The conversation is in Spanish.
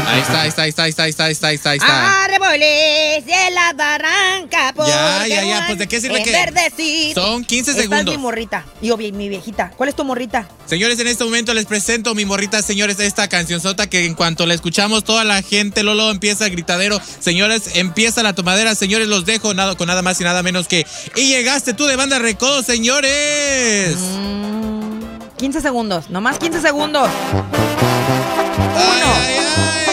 Ahí está. Árboles de la barranca. Ya, pues ¿de qué sirve que? Verdecito. Son 15 Esta segundos. es mi morrita. Yo, mi viejita. ¿Cuál es tu morrita? Señores, en este momento les presento mi morrita, señores, esta cancionzota que en cuanto la escuchamos, toda la gente, Lolo, empieza el gritadero. Señores, empieza la tomadera. Señores, los dejo con nada más y nada menos que Y Llegaste Tú de Banda Recodo, señores. 15 segundos, nomás 15 segundos. Ay, ay, ay.